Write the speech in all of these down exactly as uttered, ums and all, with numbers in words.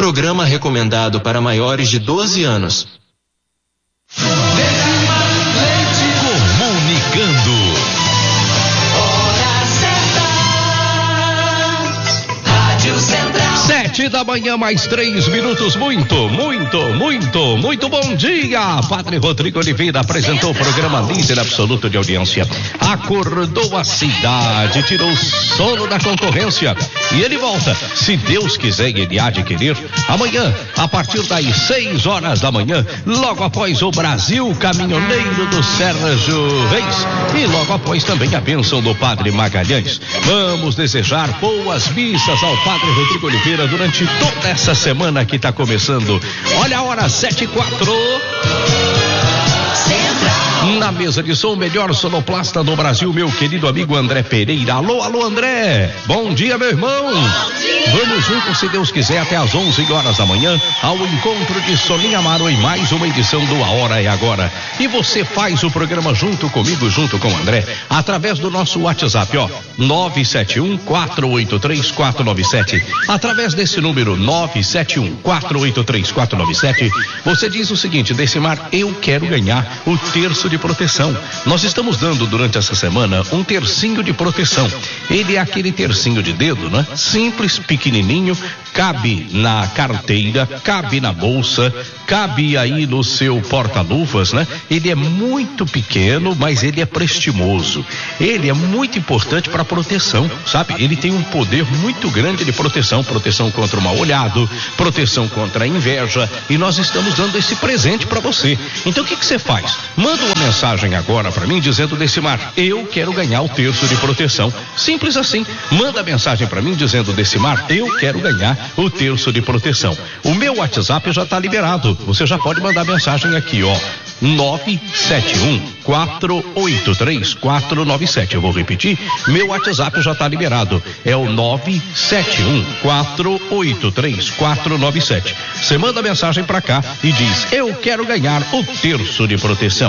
Programa recomendado para maiores de doze anos. Comunicando. Sete da manhã, mais três minutos. Muito, muito, muito, muito bom dia. Padre Rodrigo Oliveira apresentou o programa líder absoluto de audiência. Acordou a cidade, tirou o sono da concorrência. E ele volta, se Deus quiser, ele há de querer, amanhã, a partir das seis horas da manhã, logo após o Brasil Caminhoneiro do Sérgio Reis. E logo após também a bênção do Padre Magalhães. Vamos desejar boas missas ao Padre Rodrigo Oliveira durante toda essa semana que está começando. Olha a hora, sete e quatro. Na mesa de som, o melhor sonoplasta do Brasil, meu querido amigo André Pereira. Alô, alô, André. Bom dia, meu irmão. Vamos juntos, se Deus quiser, até às onze horas da manhã, ao encontro de Soninha Amaro em mais uma edição do A Hora é Agora. E você faz o programa junto comigo, junto com o André, através do nosso WhatsApp, ó, nove sete um, quatro oito três, quatro nove sete. Através desse número, nove sete um, quatro oito três, quatro nove sete, você diz o seguinte: Decimar, eu quero ganhar o terço de proteção. Nós estamos dando durante essa semana um tercinho de proteção. Ele é aquele tercinho de dedo, né? Simples, pequenininho, cabe na carteira, cabe na bolsa, cabe aí no seu porta-luvas, né? Ele é muito pequeno, mas ele é prestimoso. Ele é muito importante para proteção, sabe? Ele tem um poder muito grande de proteção, proteção contra o mal-olhado, proteção contra a inveja, e nós estamos dando esse presente para você. Então o que que você faz? Manda uma mensagem agora para mim dizendo: Decimar, eu quero ganhar o terço de proteção. Simples assim. Manda mensagem para mim dizendo: Decimar, eu quero ganhar o terço de proteção. O meu WhatsApp já está liberado. Você já pode mandar mensagem aqui, ó, nove sete um, quatro oito três, quatro nove sete. Eu vou repetir, meu WhatsApp já está liberado. É o nove sete um, quatro oito três, quatro nove sete. Você manda mensagem para cá e diz: eu quero ganhar o terço de proteção.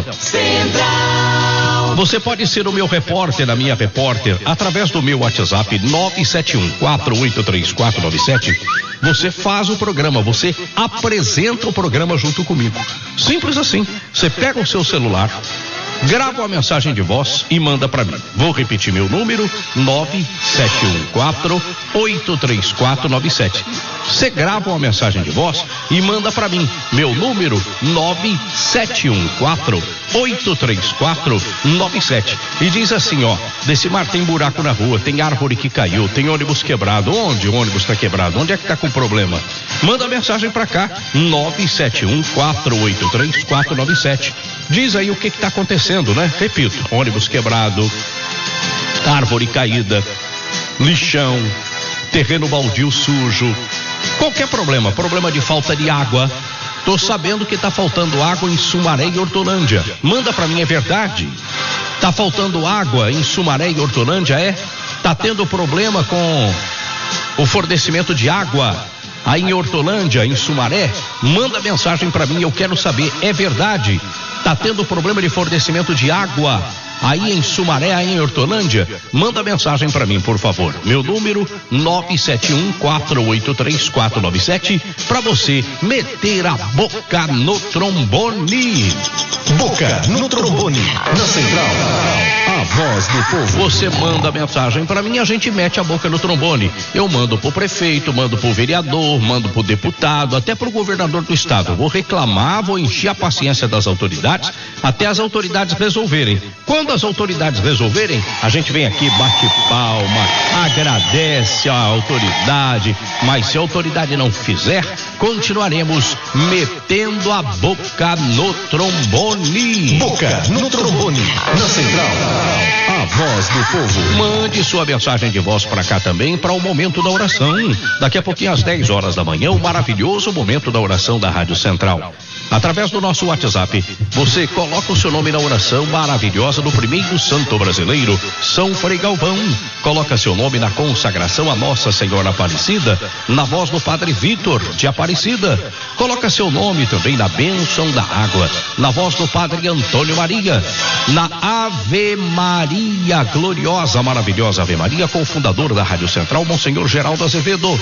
Você pode ser o meu repórter, a minha repórter, através do meu WhatsApp nove sete um, quatro oito três, quatro nove sete. Você faz o programa, você apresenta o programa junto comigo. Simples assim. Você pega o seu celular, grava uma mensagem de voz e manda para mim. Vou repetir meu número: nove sete um, quatro oito três, quatro nove sete. Você grava uma mensagem de voz e manda para mim. Meu número: nove sete um, quatro oito três, quatro nove sete. E diz assim, ó: Decimar, tem buraco na rua, tem árvore que caiu, tem ônibus quebrado. Onde o ônibus está quebrado? Onde é que tá com problema? Manda mensagem para cá: nove sete um, quatro oito três, quatro nove sete. Diz aí o que que tá acontecendo, né? Repito: ônibus quebrado, árvore caída, lixão, terreno baldio sujo, qualquer problema, problema de falta de água. Tô sabendo que tá faltando água em Sumaré e Hortolândia. Manda pra mim, é verdade? Tá faltando água em Sumaré e Hortolândia, é? Tá tendo problema com o fornecimento de água aí em Hortolândia, em Sumaré? Manda mensagem pra mim, eu quero saber, é verdade? Tá tendo problema de fornecimento de água aí em Sumaré, aí em Hortolândia? Manda mensagem para mim, por favor. Meu número: nove sete um, quatro oito três, quatro nove sete, para você meter a boca no trombone. Boca no trombone, na central, a voz do povo. Você manda mensagem para mim, a gente mete a boca no trombone. Eu mando pro prefeito, mando pro vereador, mando pro deputado, até pro governador do estado. Eu vou reclamar, vou encher a paciência das autoridades, até as autoridades resolverem. Quando as autoridades resolverem, a gente vem aqui, bate palma, agradece a autoridade, mas se a autoridade não fizer, continuaremos metendo a boca no trombone. Boca no trombone, na central, a voz do povo. Mande sua mensagem de voz para cá também, para o momento da oração. Daqui a pouquinho, às dez horas da manhã, o maravilhoso momento da oração da Rádio Central. Através do nosso WhatsApp, você coloca o seu nome na oração maravilhosa do primeiro santo brasileiro, São Frei Galvão. Coloca seu nome na consagração a Nossa Senhora Aparecida, na voz do Padre Vitor de Aparecida. Coloca seu nome também na bênção da água, na voz do Padre Antônio Maria, na Ave Maria, gloriosa, maravilhosa Ave Maria, com o fundador da Rádio Central, Monsenhor Geraldo Azevedo.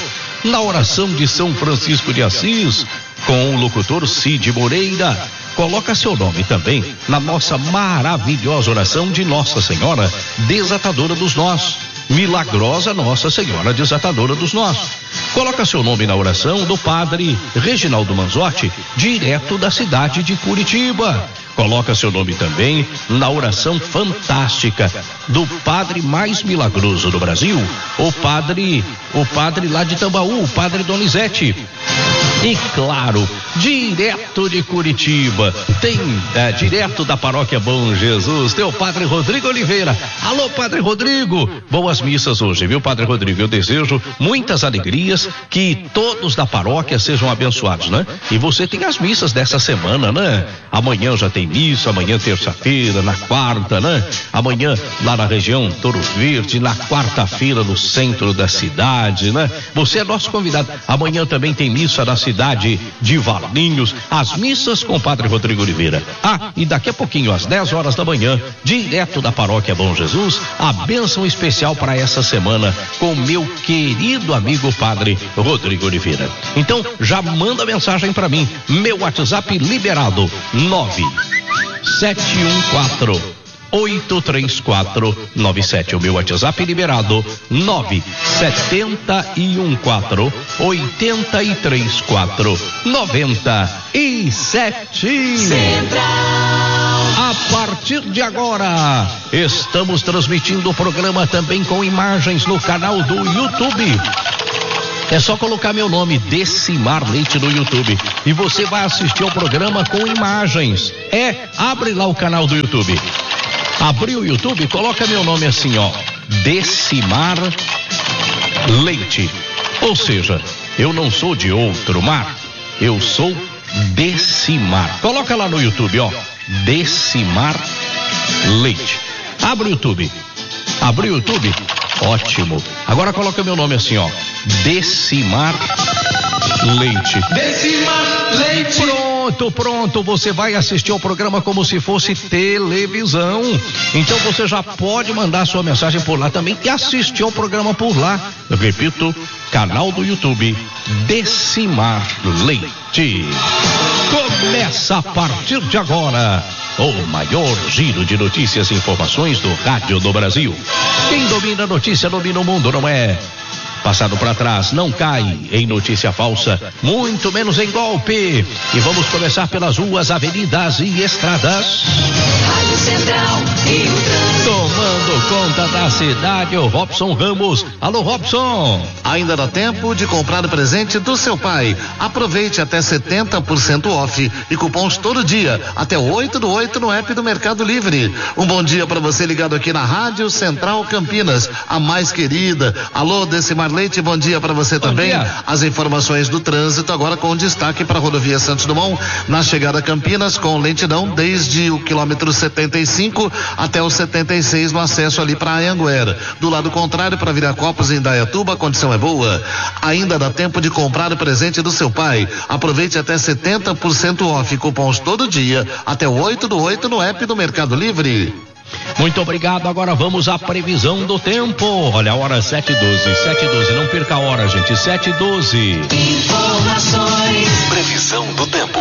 na oração de São Francisco de Assis, com o locutor Cid Moreira. Coloca seu nome também na nossa maravilhosa oração de Nossa Senhora Desatadora dos Nós. Milagrosa Nossa Senhora Desatadora dos Nós. Coloca seu nome na oração do padre Reginaldo Manzotti, direto da cidade de Curitiba. Coloca seu nome também na oração fantástica do padre mais milagroso do Brasil, o padre, o padre lá de Tambaú, o padre Donizete. E claro, direto de Curitiba, tem é, direto da paróquia Bom Jesus, tem o padre Rodrigo Oliveira. Alô, padre Rodrigo, boas missas hoje, viu, padre Rodrigo? Eu desejo muitas alegrias, que todos da paróquia sejam abençoados, né? E você tem as missas dessa semana, né? Amanhã já tem missa, amanhã terça-feira, na quarta, né? Amanhã lá na região Touro Verde, na quarta-feira no centro da cidade, né? Você é nosso convidado. Amanhã também tem missa na cidade de Valinhos, as missas com o padre Rodrigo Oliveira. Ah, e daqui a pouquinho, às dez horas da manhã, direto da paróquia Bom Jesus, a bênção especial para essa semana com meu querido amigo padre Rodrigo Oliveira. Então, já manda mensagem para mim, meu WhatsApp liberado, nove sete um quatro oito três quatro nove sete. O meu WhatsApp liberado, nove sete um quatro oito três quatro nove sete. Central. A partir de agora, estamos transmitindo o programa também com imagens no canal do YouTube. É só colocar meu nome, Decimar Leite, no YouTube, e você vai assistir ao programa com imagens. É, abre lá o canal do YouTube. Abriu o YouTube, coloca meu nome assim, ó, Decimar Leite. Ou seja, eu não sou de outro mar, eu sou Decimar. Coloca lá no YouTube, ó, Decimar Leite. Abre o YouTube. Abre o YouTube? Ótimo. Agora coloca meu nome assim, ó, Decimar Leite. Decimar Leite. Pronto, pronto, você vai assistir ao programa como se fosse televisão. Então você já pode mandar sua mensagem por lá também e assistir ao programa por lá. Eu repito, canal do YouTube, Decimar Leite. Começa a partir de agora o maior giro de notícias e informações do rádio do Brasil. Quem domina a notícia domina o mundo, não é? Passado para trás, não cai em notícia falsa, muito menos em golpe. E vamos começar pelas ruas, avenidas e estradas. Rádio Central e o trânsito. Tomando conta da cidade, o Robson Ramos. Alô, Robson. Ainda dá tempo de comprar o presente do seu pai. Aproveite até setenta por cento off e cupons todo dia, até o oito do oito no app do Mercado Livre. Um bom dia para você ligado aqui na Rádio Central Campinas, a mais querida. Alô, Decimar Leite, bom dia para você bom também. Dia. As informações do trânsito agora com destaque para a rodovia Santos Dumont, na chegada a Campinas, com lentidão desde o quilômetro setenta e cinco até o setenta e seis no acesso ali para Anhanguera. Do lado contrário, para Viracopos e Indaiatuba, a condição é boa. Ainda dá tempo de comprar o presente do seu pai. Aproveite até setenta por cento off, cupons todo dia, até o oito do oito no app do Mercado Livre. Muito obrigado, agora vamos à previsão do tempo. Olha a hora, sete e doze, sete e doze, não perca a hora, gente, sete e doze. Informações. Previsão do tempo.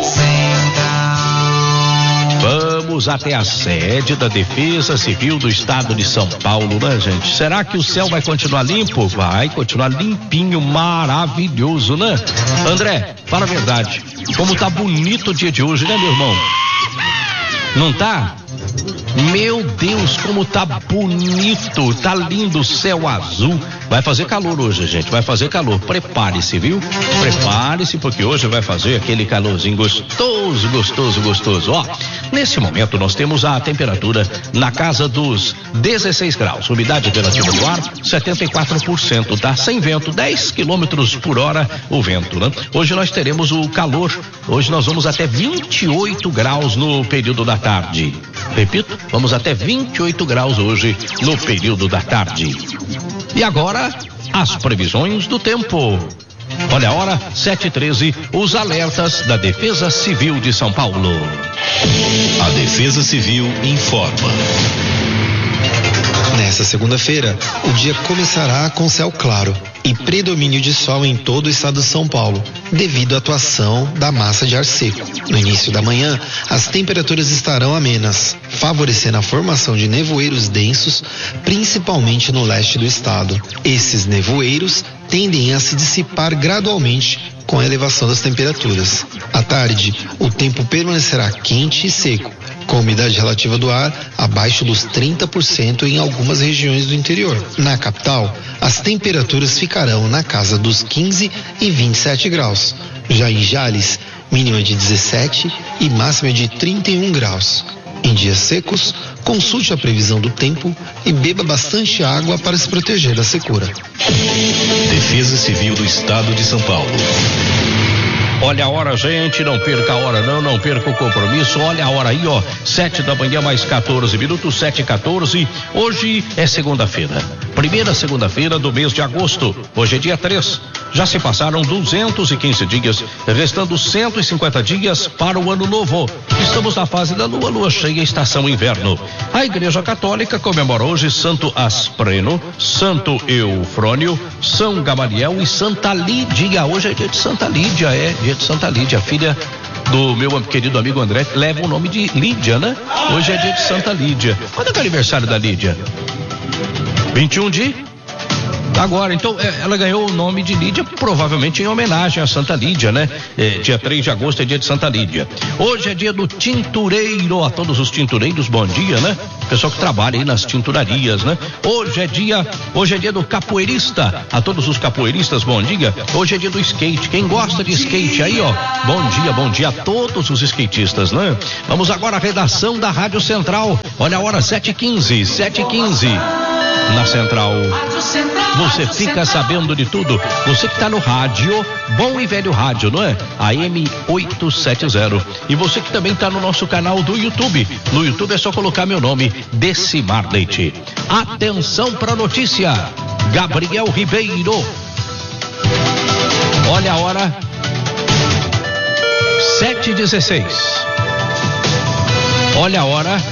Vamos até a sede da Defesa Civil do Estado de São Paulo, né, gente? Será que o céu vai continuar limpo? Vai continuar limpinho, maravilhoso, né? André, fala a verdade, como tá bonito o dia de hoje, né, meu irmão? Não tá? Meu Deus, como tá bonito, tá lindo o céu azul. Vai fazer calor hoje, gente, vai fazer calor. Prepare-se, viu? Prepare-se, porque hoje vai fazer aquele calorzinho gostoso, gostoso, gostoso. Ó, nesse momento nós temos a temperatura na casa dos dezesseis graus. Umidade relativa do ar, setenta e quatro por cento, tá? Sem vento, dez quilômetros por hora o vento, né? Hoje nós teremos o calor. Hoje nós vamos até vinte e oito graus no período da tarde. Repito, vamos até vinte e oito graus hoje no período da tarde. E agora, as previsões do tempo. Olha a hora, sete e treze, os alertas da Defesa Civil de São Paulo. A Defesa Civil informa. Nesta segunda-feira, o dia começará com céu claro e predomínio de sol em todo o estado de São Paulo, devido à atuação da massa de ar seco. No início da manhã, as temperaturas estarão amenas, favorecendo a formação de nevoeiros densos, principalmente no leste do estado. Esses nevoeiros tendem a se dissipar gradualmente com a elevação das temperaturas. À tarde, o tempo permanecerá quente e seco, com a umidade relativa do ar abaixo dos trinta por cento em algumas regiões do interior. Na capital, as temperaturas ficarão na casa dos quinze e vinte e sete graus. Já em Jales, mínima de dezessete e máxima de trinta e um graus. Em dias secos, consulte a previsão do tempo e beba bastante água para se proteger da secura. Defesa Civil do Estado de São Paulo. Olha a hora, gente, não perca a hora não, não perca o compromisso, olha a hora aí, ó, sete da manhã mais quatorze minutos, sete e quatorze, hoje é segunda-feira, primeira segunda-feira do mês de agosto, hoje é dia três, já se passaram duzentos e quinze dias, restando cento e cinquenta dias para o ano novo, estamos na fase da lua, lua cheia, estação inverno. A Igreja Católica comemora hoje Santo Aspreno, Santo Eufrônio, São Gamaliel e Santa Lídia, hoje é dia de Santa Lídia, é dia de Santa Lídia, filha do meu querido amigo André, leva o nome de Lídia, né? Hoje é dia de Santa Lídia. Quando é que é o aniversário da Lídia? vinte e um de agora, então ela ganhou o nome de Lídia provavelmente em homenagem a Santa Lídia, né? É, dia três de agosto é dia de Santa Lídia. Hoje é dia do tintureiro, a todos os tintureiros, bom dia, né? Pessoal que trabalha aí nas tinturarias, né? Hoje é dia, hoje é dia do capoeirista, a todos os capoeiristas, bom dia. Hoje é dia do skate, quem gosta de skate aí, ó, bom dia, bom dia a todos os skatistas, né? Vamos agora à redação da Rádio Central, olha a hora, sete e quinze, sete e quinze. Na Central, você fica sabendo de tudo. Você que está no rádio, bom e velho rádio, não é? A M oitocentos e setenta. E você que também está no nosso canal do YouTube. No YouTube é só colocar meu nome, Decimar Leite. Atenção para a notícia. Gabriel Ribeiro. Olha a hora, sete e dezesseis. Olha a hora,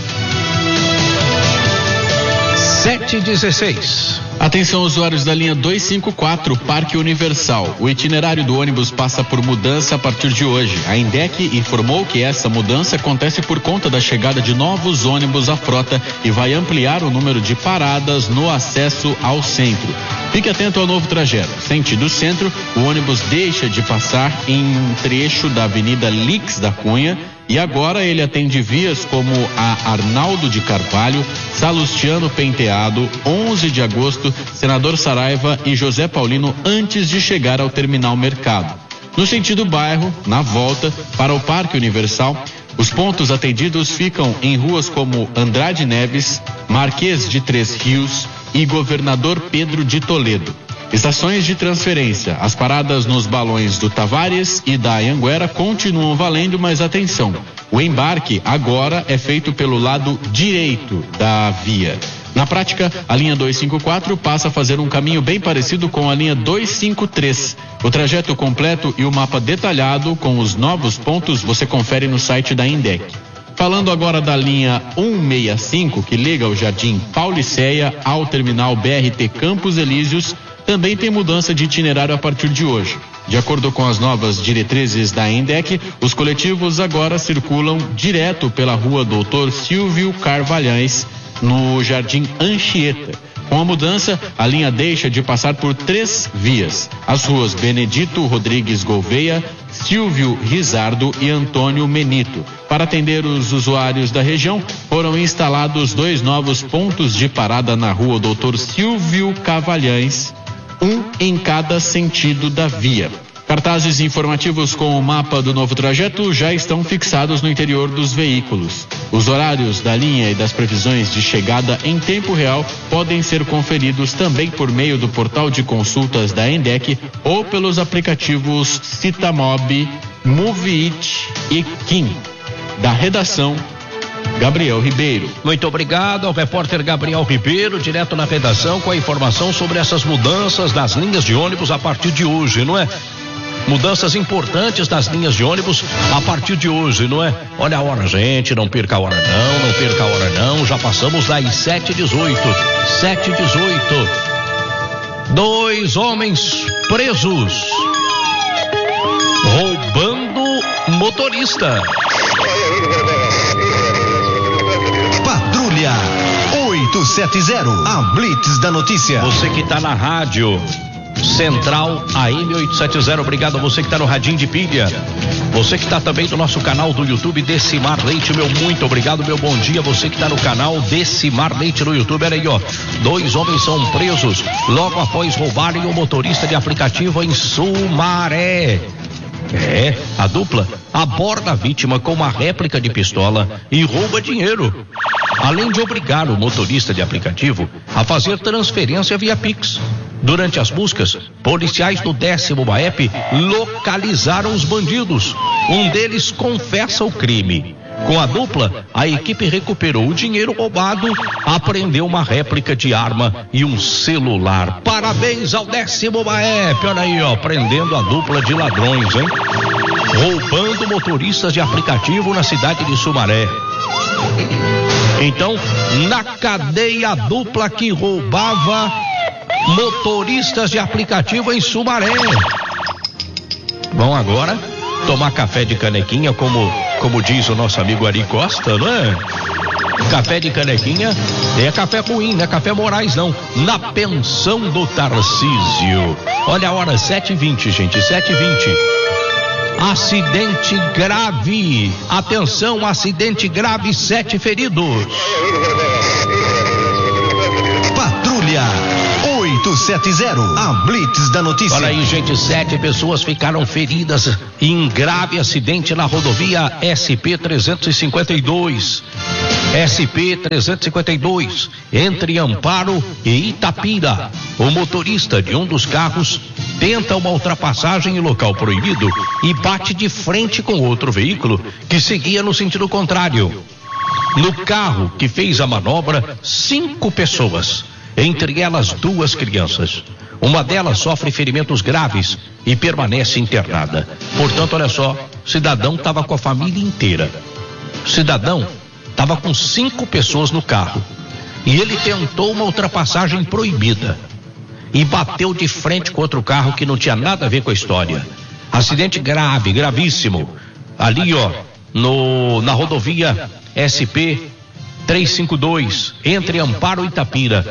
sete e dezesseis. Atenção, usuários da linha duzentos e cinquenta e quatro, Parque Universal. O itinerário do ônibus passa por mudança a partir de hoje. A Indec informou que essa mudança acontece por conta da chegada de novos ônibus à frota e vai ampliar o número de paradas no acesso ao centro. Fique atento ao novo trajeto. Sentido centro, o ônibus deixa de passar em um trecho da Avenida Lix da Cunha e agora ele atende vias como a Arnaldo de Carvalho, Salustiano Penteado, onze de agosto, Senador Saraiva e José Paulino antes de chegar ao Terminal Mercado. No sentido bairro, na volta, para o Parque Universal, os pontos atendidos ficam em ruas como Andrade Neves, Marquês de Três Rios e Governador Pedro de Toledo. Estações de transferência. As paradas nos balões do Tavares e da Anhanguera continuam valendo, mas atenção, o embarque agora é feito pelo lado direito da via. Na prática, a linha duzentos e cinquenta e quatro passa a fazer um caminho bem parecido com a linha duzentos e cinquenta e três. O trajeto completo e o mapa detalhado com os novos pontos você confere no site da Indec. Falando agora da linha cento e sessenta e cinco, que liga o Jardim Pauliceia ao terminal B R T Campos Elíseos, também tem mudança de itinerário a partir de hoje. De acordo com as novas diretrizes da Indec, os coletivos agora circulam direto pela rua Doutor Silvio Carvalhais, no Jardim Anchieta. Com a mudança, a linha deixa de passar por três vias: as ruas Benedito Rodrigues Gouveia, Silvio Rizardo e Antônio Menito. Para atender os usuários da região, foram instalados dois novos pontos de parada na rua Doutor Silvio Carvalhais, um em cada sentido da via. Cartazes informativos com o mapa do novo trajeto já estão fixados no interior dos veículos. Os horários da linha e das previsões de chegada em tempo real podem ser conferidos também por meio do portal de consultas da Indec ou pelos aplicativos Citamob, Moviit e Kim. Da redação, Gabriel Ribeiro. Muito obrigado ao repórter Gabriel Ribeiro, direto na redação, com a informação sobre essas mudanças das linhas de ônibus a partir de hoje, não é? Mudanças importantes nas linhas de ônibus a partir de hoje, não é? Olha a hora, gente, não perca a hora não, não perca a hora não, já passamos das sete e dezoito, sete e dezoito. Dois homens presos, roubando motorista. Patrulha oito sete zero, a Blitz da notícia. Você que está na rádio Central A M oitocentos e setenta, obrigado a você que está no radinho de pilha. Você que está também no nosso canal do YouTube Decimar Leite, meu muito obrigado, meu bom dia. Você que está no canal Decimar Leite no YouTube, olha aí, ó. Dois homens são presos logo após roubarem um motorista de aplicativo em Sumaré. É, a dupla aborda a vítima com uma réplica de pistola e rouba dinheiro, além de obrigar o motorista de aplicativo a fazer transferência via Pix. Durante as buscas, policiais do décimo BAEP localizaram os bandidos. Um deles confessa o crime. Com a dupla, a equipe recuperou o dinheiro roubado, apreendeu uma réplica de arma e um celular. Parabéns ao décimo BAEP, olha aí, ó, prendendo a dupla de ladrões, hein? Roubando motoristas de aplicativo na cidade de Sumaré. Então, na cadeia, a dupla que roubava motoristas de aplicativo em Sumaré. Vão agora tomar café de canequinha, como, como diz o nosso amigo Ari Costa, não é? Café de canequinha é café ruim, não é café Moraes, não. Na pensão do Tarcísio. Olha a hora, sete e vinte, gente, sete e vinte. Acidente grave. Atenção, acidente grave, sete feridos. Patrulha oito sete zero, a Blitz da notícia. Olha aí, gente, sete pessoas ficaram feridas em grave acidente na rodovia S P trezentos e cinquenta e dois. S P trezentos e cinquenta e dois, entre Amparo e Itapira. O motorista de um dos carros tenta uma ultrapassagem em local proibido e bate de frente com outro veículo que seguia no sentido contrário. No carro que fez a manobra, cinco pessoas, entre elas duas crianças. Uma delas sofre ferimentos graves e permanece internada. Portanto, olha só, o cidadão estava com a família inteira. O cidadão estava com cinco pessoas no carro e ele tentou uma ultrapassagem proibida e bateu de frente com outro carro que não tinha nada a ver com a história. Acidente grave, gravíssimo, ali, ó, no, na rodovia S P trezentos e cinquenta e dois, entre Amparo e Itapira.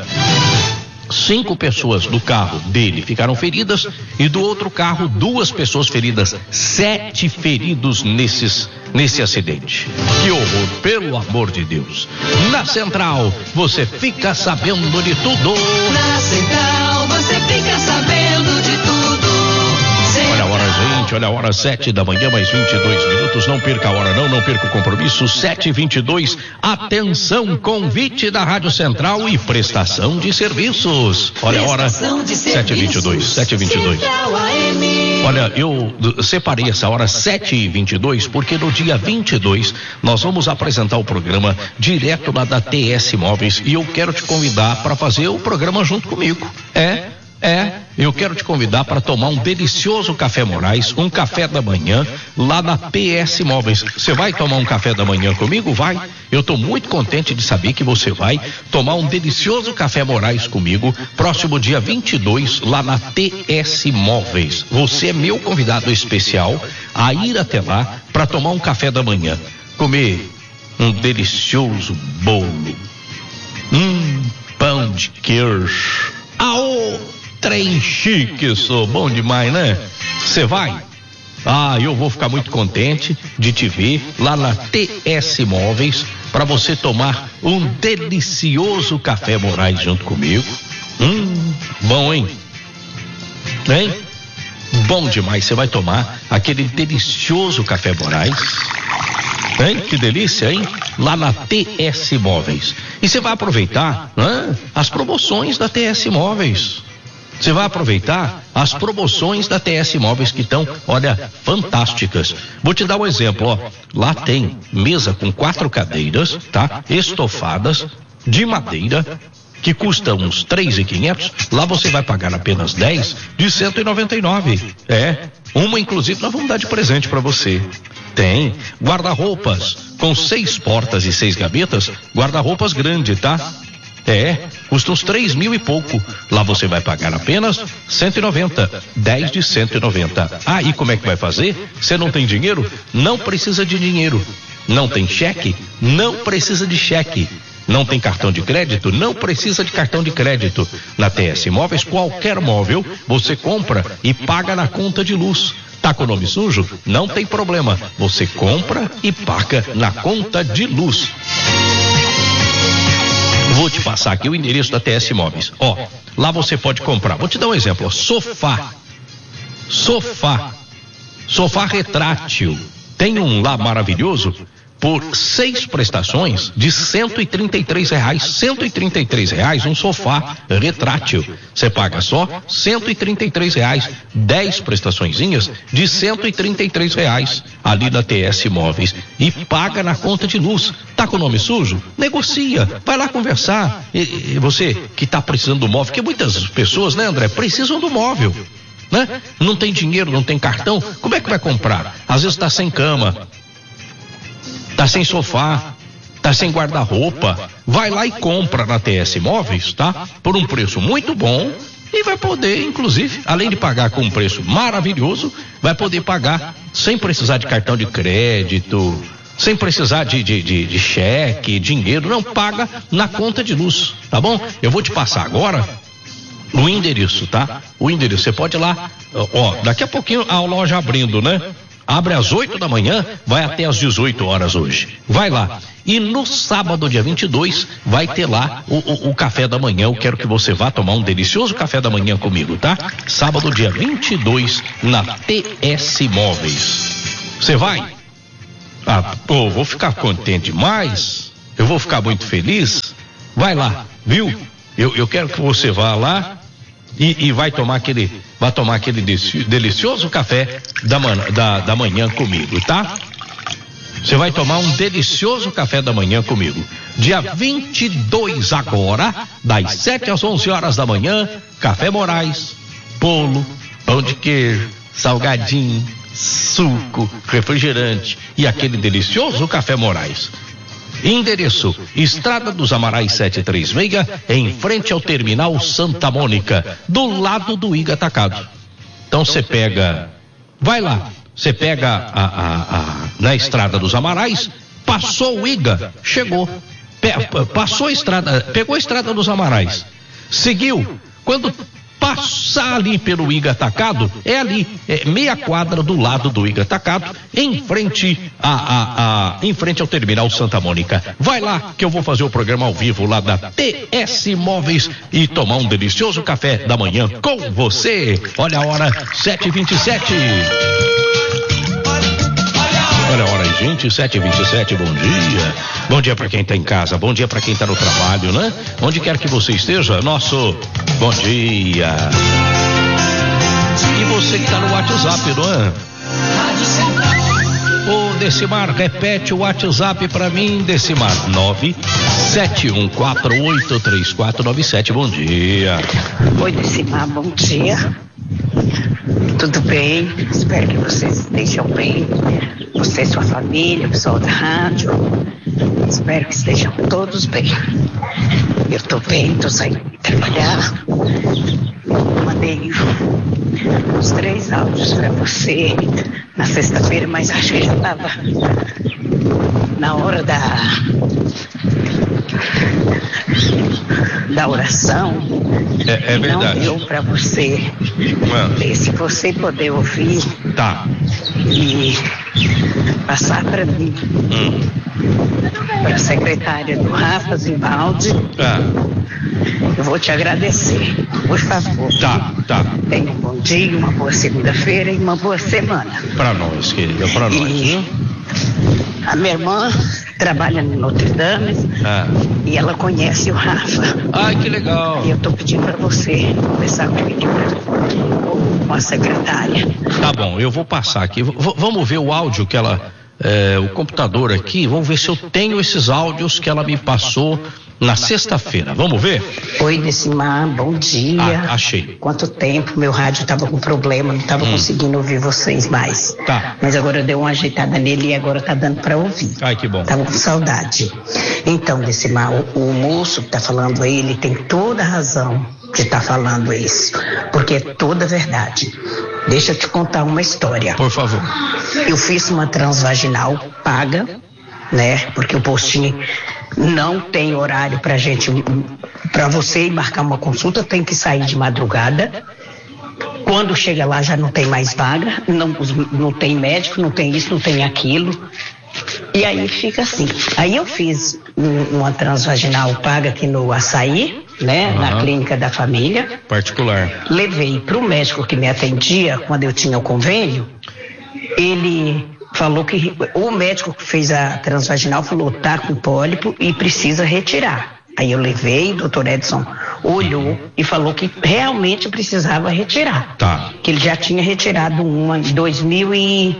Cinco pessoas do carro dele ficaram feridas e do outro carro duas pessoas feridas. Sete feridos nesses, nesse acidente. Que horror, pelo amor de Deus. Na Central, você fica sabendo de tudo. Na Central, você fica sabendo de tudo. Olha a hora, gente, olha a hora, sete da manhã, mais vinte e dois minutos. Não perca a hora, não, não perca o compromisso. Sete e vinte e dois. Atenção, convite da Rádio Central e prestação de serviços. Olha a hora, sete e vinte e dois, sete e vinte e dois. Olha, eu separei essa hora, sete e vinte e dois, porque no dia vinte e dois nós vamos apresentar o programa direto lá da T S Móveis e eu quero te convidar para fazer o programa junto comigo. É. É, eu quero te convidar para tomar um delicioso café Moraes, um café da manhã lá na T S Móveis. Você vai tomar um café da manhã comigo? Vai. Eu estou muito contente de saber que você vai tomar um delicioso café Moraes comigo, próximo dia vinte e dois, lá na T S Móveis. Você é meu convidado especial a ir até lá para tomar um café da manhã, comer um delicioso bolo, um pão de queijo. Aô! Trem chique, sou bom demais, né? Você vai? Ah, eu vou ficar muito contente de te ver lá na T S Móveis para você tomar um delicioso café Moraes junto comigo. Hum, bom, hein? Hein? Bom demais, você vai tomar aquele delicioso café Moraes. Hein? Que delícia, hein? Lá na T S Móveis. E você vai aproveitar, né, as promoções da T S Móveis. Você vai aproveitar as promoções da T S Móveis que estão, olha, fantásticas. Vou te dar um exemplo, ó. Lá tem mesa com quatro cadeiras, tá? Estofadas, de madeira, que custam uns três mil e quinhentos. Lá você vai pagar apenas dez de cento e noventa e nove. É, Uma, inclusive, nós vamos dar de presente para você. Tem guarda-roupas com seis portas e seis gavetas, guarda-roupas grande, tá? É, custa uns três mil e pouco. Lá você vai pagar apenas cento e noventa, dez de cento e noventa. Ah, e como é que vai fazer? Você não tem dinheiro? Não precisa de dinheiro. Não tem cheque? Não precisa de cheque. Não tem cartão de crédito? Não precisa de cartão de crédito. Na T S Móveis, qualquer móvel você compra e paga na conta de luz. Tá com o nome sujo? Não tem problema. Você compra e paga na conta de luz. Vou te passar aqui o endereço da T S Móveis. Ó, lá você pode comprar. Vou te dar um exemplo. Ó, sofá. Sofá. Sofá retrátil. Tem um lá maravilhoso por seis prestações de cento e trinta e três reais. cento e trinta e três reais um sofá retrátil. Você paga só cento e trinta e três reais. dez prestaçõezinhas de cento e trinta e três reais ali da T S Móveis e paga na conta de luz. Tá com o nome sujo? Negocia. Vai lá conversar. E, e você que tá precisando do móvel, porque muitas pessoas, né, André, precisam do móvel, né? Não tem dinheiro, não tem cartão. Como é que vai comprar? Às vezes tá sem cama, tá sem sofá, tá sem guarda-roupa. Vai lá e compra na T S Móveis, tá? Por um preço muito bom e vai poder, inclusive, além de pagar com um preço maravilhoso, vai poder pagar sem precisar de cartão de crédito, sem precisar de, de, de, de cheque, dinheiro. Não, paga na conta de luz, tá bom? Eu vou te passar agora o endereço, tá? O endereço, você pode ir lá, ó, daqui a pouquinho a loja abrindo, né? Abre às oito da manhã, vai até às dezoito horas hoje. Vai lá. E no sábado, dia vinte e dois, vai ter lá o, o, o café da manhã. Eu quero que você vá tomar um delicioso café da manhã comigo, tá? Sábado, dia vinte e dois, na T S Móveis. Você vai? Ah, pô, vou ficar contente demais. Eu vou ficar muito feliz. Vai lá, viu? Eu, eu quero que você vá lá e, e vai tomar aquele, vai tomar aquele delicioso café da, man, da, da manhã comigo, tá? Você vai tomar um delicioso café da manhã comigo. Dia vinte e dois agora, das sete às onze horas da manhã, Café Moraes, bolo, pão de queijo, salgadinho, suco, refrigerante e aquele delicioso Café Moraes. Endereço: Estrada dos Amarais setecentos e trinta e seis, em frente ao Terminal Santa Mônica, do lado do I G A Atacado. Então você pega, vai lá, você pega a, a, a, na Estrada dos Amarais, passou o I G A, chegou, pe, passou a estrada, pegou a Estrada dos Amarais, seguiu, quando passar ali pelo I G A Atacado, é ali, é meia quadra do lado do I G A Atacado, em frente a, a, a, em frente ao Terminal Santa Mônica. Vai lá que eu vou fazer o programa ao vivo lá da T S Móveis e tomar um delicioso café da manhã com você. Olha a hora, sete e vinte e sete. Olha a hora aí, gente, sete e vinte e sete, bom dia. Bom dia para quem tá em casa, bom dia para quem tá no trabalho, né? Onde quer que você esteja, nosso bom dia. E você que tá no WhatsApp, não é? Ô, Decimar, repete o WhatsApp para mim, Decimar. nove sete um quatro oito três quatro nove sete, bom dia. Oi, Decimar, bom dia. Tudo bem? Espero que vocês estejam bem. Você e sua família, o pessoal da rádio. Espero que estejam todos bem. Eu estou bem, estou saindo de trabalhar. Mandei os três áudios para você na sexta-feira, mas acho que já estava na hora da, da oração. É, é verdade. Não deu para você. Mano. Se você puder ouvir. Tá. E passar para mim. Hum. Para a secretária do Rafa Zimbaldi. Tá. Eu vou te agradecer, por favor. Tá, tá. Tenha um bom dia, uma boa segunda-feira e uma boa semana. Para nós, querida, para nós. E a minha irmã trabalha no Notre Dame ah. e ela conhece o Rafa. Ai, que legal. E eu tô pedindo para você conversar com ele, com a secretária. Tá bom, eu vou passar aqui. V- vamos ver o áudio que ela, é, o computador aqui, vamos ver se eu tenho esses áudios que ela me passou na sexta-feira. Vamos ver? Oi, Decimar, bom dia. Ah, achei. Quanto tempo, meu rádio estava com problema, não estava hum. conseguindo ouvir vocês mais. Tá. Mas agora eu dei uma ajeitada nele e agora tá dando para ouvir. Ai, que bom. Tava com saudade. Então, Decimar, o, o moço que tá falando aí, ele tem toda a razão de estar tá falando isso, porque é toda verdade. Deixa eu te contar uma história. Por favor. Eu fiz uma transvaginal paga, né? Porque o postinho não tem horário pra gente, pra você ir marcar uma consulta, tem que sair de madrugada. Quando chega lá já não tem mais vaga, não, não tem médico, não tem isso, não tem aquilo. E aí fica assim. Aí eu fiz um, uma transvaginal paga aqui no Açaí, né? Uhum. Na clínica da família. Particular. Levei pro médico que me atendia quando eu tinha o convênio. Ele falou que o médico que fez a transvaginal falou, tá com pólipo e precisa retirar. Aí eu levei, o doutor Edson olhou e falou que realmente precisava retirar. Tá. Que ele já tinha retirado uma em dois mil e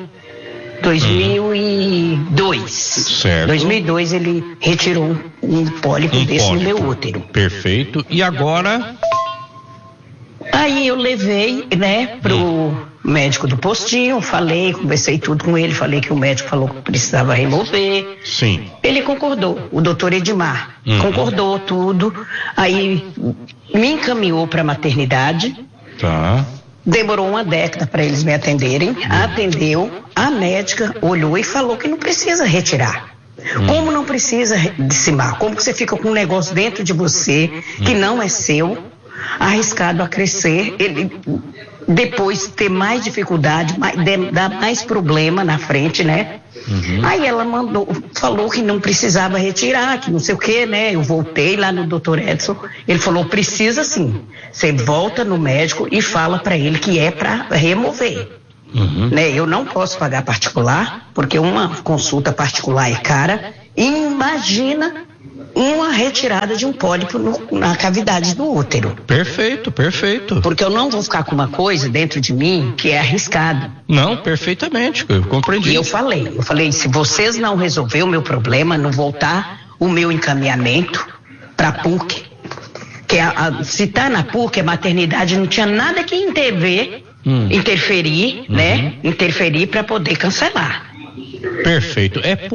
dois. Certo. dois mil e dois ele retirou um pólipo um desse pólipo. no meu útero. Perfeito. E agora? Aí eu levei, né, pro hum. médico do postinho, falei, conversei tudo com ele, falei que o médico falou que precisava remover. Sim. Ele concordou, o doutor Edmar, uhum. concordou tudo, aí me encaminhou para a maternidade. Tá. Demorou uma década para eles me atenderem, uhum. atendeu, a médica olhou e falou que não precisa retirar. Hum. Como não precisa Decimar? Como que você fica com um negócio dentro de você que hum. não é seu, arriscado a crescer, ele depois ter mais dificuldade, mais, dar mais problema na frente, né? Uhum. Aí ela mandou, falou que não precisava retirar, que não sei o que, né? Eu voltei lá no doutor Edson, ele falou, precisa sim. Você volta no médico e fala para ele que é para remover. Uhum. Né? Eu não posso pagar particular, porque uma consulta particular é cara. Imagina uma retirada de um pólipo no, na cavidade do útero. Perfeito, perfeito. Porque eu não vou ficar com uma coisa dentro de mim que é arriscado. Não, perfeitamente, eu compreendi. E eu falei, eu falei, se vocês não resolverem o meu problema, não voltar o meu encaminhamento para a P U C, que a, a, se tá na P U C, a maternidade não tinha nada que intervir, hum. interferir, uhum. né? Interferir para poder cancelar. Perfeito. É